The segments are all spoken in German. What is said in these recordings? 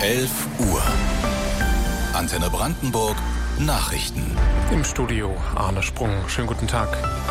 11 Uhr. Antenne Brandenburg Nachrichten. Im Studio Arne Sprung. Schönen guten Tag.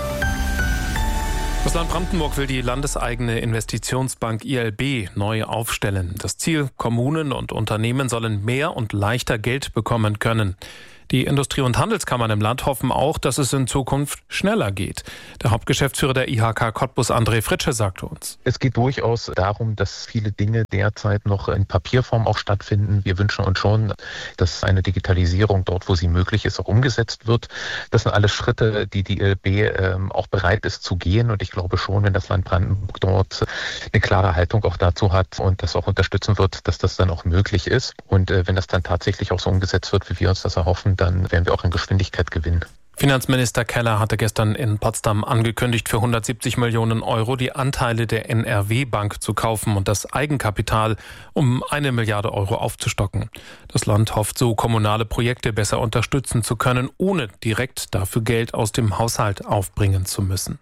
Das Land Brandenburg will die landeseigene Investitionsbank ILB neu aufstellen. Das Ziel: Kommunen und Unternehmen sollen mehr und leichter Geld bekommen können. Die Industrie- und Handelskammern im Land hoffen auch, dass es in Zukunft schneller geht. Der Hauptgeschäftsführer der IHK Cottbus, André Fritsche, sagte uns: Es geht durchaus darum, dass viele Dinge derzeit noch in Papierform auch stattfinden. Wir wünschen uns schon, dass eine Digitalisierung dort, wo sie möglich ist, auch umgesetzt wird. Das sind alles Schritte, die die ILB auch bereit ist zu gehen. Und ich glaube schon, wenn das Land Brandenburg dort eine klare Haltung auch dazu hat und das auch unterstützen wird, dass das dann auch möglich ist. Und wenn das dann tatsächlich auch so umgesetzt wird, wie wir uns das erhoffen, dann werden wir auch an Geschwindigkeit gewinnen. Finanzminister Keller hatte gestern in Potsdam angekündigt, für 170 Millionen Euro die Anteile der NRW-Bank zu kaufen und das Eigenkapital um 1 Milliarde Euro aufzustocken. Das Land hofft so, kommunale Projekte besser unterstützen zu können, ohne direkt dafür Geld aus dem Haushalt aufbringen zu müssen.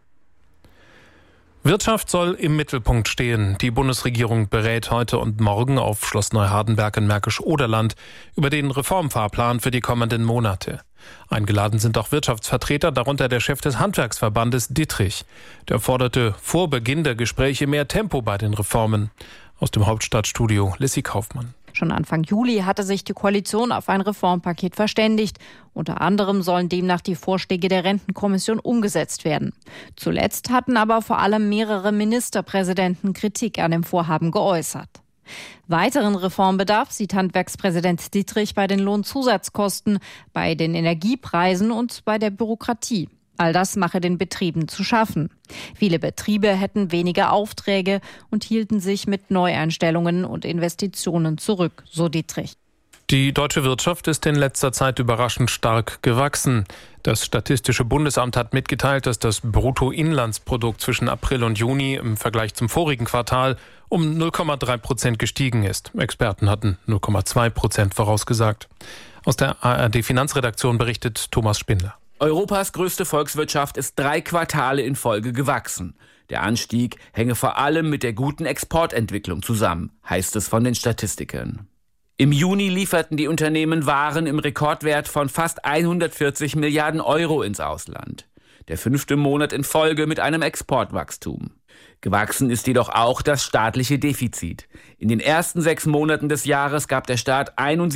Wirtschaft soll im Mittelpunkt stehen. Die Bundesregierung berät heute und morgen auf Schloss Neuhardenberg in Märkisch-Oderland über den Reformfahrplan für die kommenden Monate. Eingeladen sind auch Wirtschaftsvertreter, darunter der Chef des Handwerksverbandes Dittrich. Der forderte vor Beginn der Gespräche mehr Tempo bei den Reformen. Aus dem Hauptstadtstudio Lissy Kaufmann. Schon Anfang Juli hatte sich die Koalition auf ein Reformpaket verständigt. Unter anderem sollen demnach die Vorschläge der Rentenkommission umgesetzt werden. Zuletzt hatten aber vor allem mehrere Ministerpräsidenten Kritik an dem Vorhaben geäußert. Weiteren Reformbedarf sieht Handwerkspräsident Dittrich bei den Lohnzusatzkosten, bei den Energiepreisen und bei der Bürokratie. All das mache den Betrieben zu schaffen. Viele Betriebe hätten weniger Aufträge und hielten sich mit Neueinstellungen und Investitionen zurück, so Dittrich. Die deutsche Wirtschaft ist in letzter Zeit überraschend stark gewachsen. Das Statistische Bundesamt hat mitgeteilt, dass das Bruttoinlandsprodukt zwischen April und Juni im Vergleich zum vorigen Quartal um 0,3% gestiegen ist. Experten hatten 0,2% vorausgesagt. Aus der ARD-Finanzredaktion berichtet Thomas Spindler. Europas größte Volkswirtschaft ist 3 Quartale in Folge gewachsen. Der Anstieg hänge vor allem mit der guten Exportentwicklung zusammen, heißt es von den Statistikern. Im Juni lieferten die Unternehmen Waren im Rekordwert von fast 140 Milliarden Euro ins Ausland. Der 5. Monat in Folge mit einem Exportwachstum. Gewachsen ist jedoch auch das staatliche Defizit. In den ersten 6 Monaten des Jahres gab der Staat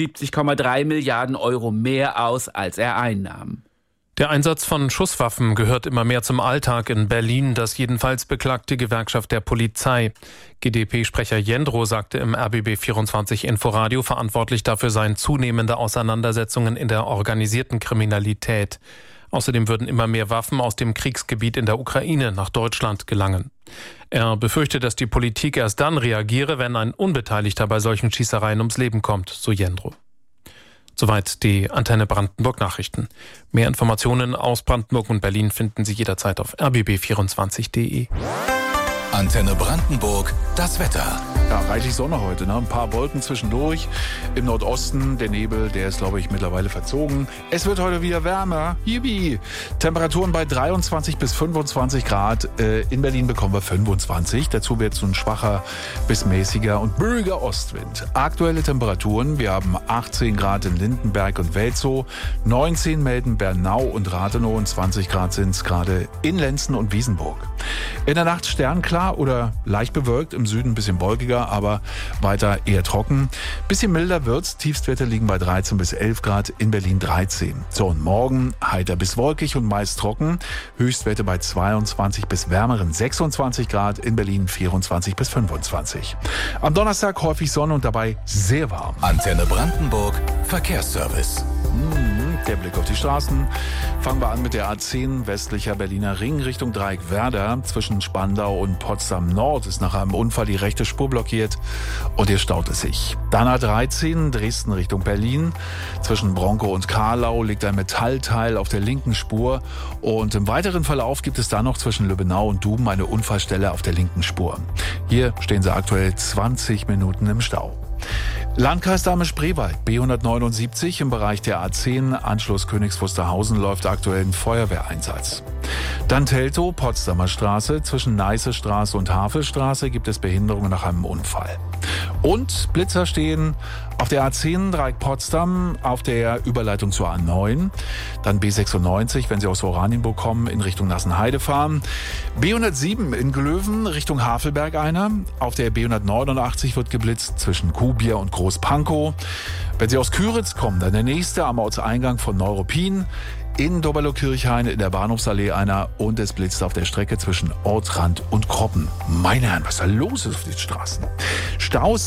71,3 Milliarden Euro mehr aus, als er einnahm. Der Einsatz von Schusswaffen gehört immer mehr zum Alltag in Berlin. Das jedenfalls beklagt die Gewerkschaft der Polizei. GdP-Sprecher Jendro sagte im RBB24 Inforadio, verantwortlich dafür seien zunehmende Auseinandersetzungen in der organisierten Kriminalität. Außerdem würden immer mehr Waffen aus dem Kriegsgebiet in der Ukraine nach Deutschland gelangen. Er befürchtet, dass die Politik erst dann reagiere, wenn ein Unbeteiligter bei solchen Schießereien ums Leben kommt, so Jendro. Soweit die Antenne Brandenburg Nachrichten. Mehr Informationen aus Brandenburg und Berlin finden Sie jederzeit auf rbb24.de. Antenne Brandenburg, das Wetter. Ja, reichlich Sonne heute, ne? Ein paar Wolken zwischendurch. Im Nordosten der Nebel, der ist, glaube ich, mittlerweile verzogen. Es wird heute wieder wärmer. Yippie! Temperaturen bei 23 bis 25 Grad. In Berlin bekommen wir 25. Dazu wird so ein schwacher bis mäßiger und böiger Ostwind. Aktuelle Temperaturen: Wir haben 18 Grad in Lindenberg und Welzow, 19 melden Bernau und Rathenow und 20 Grad sind es gerade in Lenzen und Wiesenburg. In der Nacht sternklar oder leicht bewölkt, im Süden ein bisschen wolkiger, aber weiter eher trocken. Bisschen milder wird's, Tiefstwerte liegen bei 13 bis 11 Grad, in Berlin 13. So, und morgen heiter bis wolkig und meist trocken, Höchstwerte bei 22 bis wärmeren 26 Grad, in Berlin 24 bis 25. Am Donnerstag häufig Sonne und dabei sehr warm. Antenne Brandenburg Verkehrsservice. Der Blick auf die Straßen. Fangen wir an mit der A10 westlicher Berliner Ring Richtung Dreieck Werder. Zwischen Spandau und Potsdam Nord ist nach einem Unfall die rechte Spur blockiert und hier staut es sich. Dann A13 Dresden Richtung Berlin. Zwischen Bronkow und Karlau liegt ein Metallteil auf der linken Spur und im weiteren Verlauf gibt es dann noch zwischen Lübbenau und Duben eine Unfallstelle auf der linken Spur. Hier stehen sie aktuell 20 Minuten im Stau. Landkreis Dahme-Spreewald, B179 im Bereich der A10, Anschluss Königs Wusterhausen, läuft aktuell ein Feuerwehreinsatz. Dann Teltow, Potsdamer Straße, zwischen Neiße Straße und Havelstraße gibt es Behinderungen nach einem Unfall. Und Blitzer stehen auf der A10 Dreieck Potsdam, auf der Überleitung zur A9, dann B96, wenn Sie aus Oranienburg kommen, in Richtung Nassenheide fahren, B107 in Glöwen Richtung Havelberg einer, auf der B189 wird geblitzt zwischen Kuhbier und Großpankow. Wenn Sie aus Küritz kommen, dann der nächste am Ortseingang von Neuruppin, in Doberlo-Kirchhain in der Bahnhofsallee einer und es blitzt auf der Strecke zwischen Ortsrand und Kroppen. Meine Herren, was da los ist auf den Straßen? Staus